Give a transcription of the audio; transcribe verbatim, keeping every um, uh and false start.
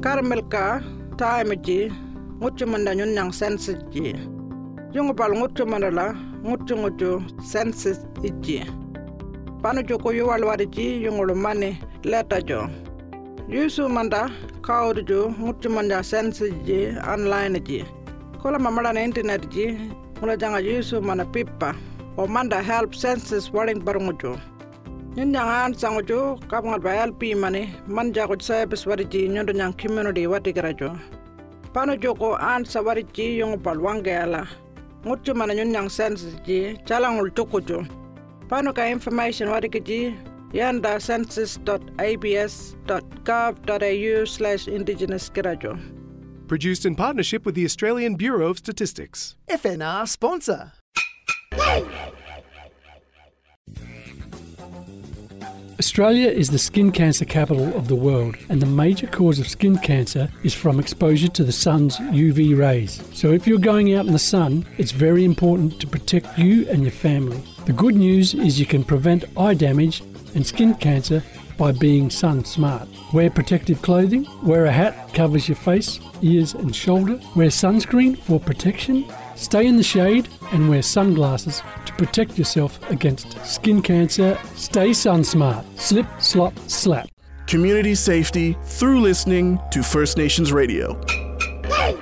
Karamelka time ji ngutu manda nyun yang senses ji. Yung pal ngutu mandala ngutu ngutu senses iji. Pano joko yuwal wadi ji yung ulumane leta jo. Yusu manda kaur jo ngutu manda senses ji online ji. Kola mamala na internet ji mula janga yusu mana pipa. O manda help senses waring barungujo. Nyun yang an sangujo kapangal ba L P mani manja ko service wadi ji nyondo yang community wadi garajo. Pano joko an sa wadi ji yung palwange ala. Ngutu mana nyun yang senses ji chalangul tukujo. Pano ka information wadi ji yanda census dot a b s dot gov dot a u slash indigenous garajo. Produced in partnership with the Australian Bureau of Statistics. F N R sponsor. Australia is the skin cancer capital of the world, and the major cause of skin cancer is from exposure to the sun's U V rays. So if you're going out in the sun, it's very important to protect you and your family. The good news is you can prevent eye damage and skin cancer by being sun smart. Wear protective clothing, wear a hat covers your face, ears and shoulder, wear sunscreen for protection, stay in the shade and wear sunglasses to protect yourself against skin cancer. Stay sun smart. Slip, slop, slap. Community safety through listening to First Nations Radio.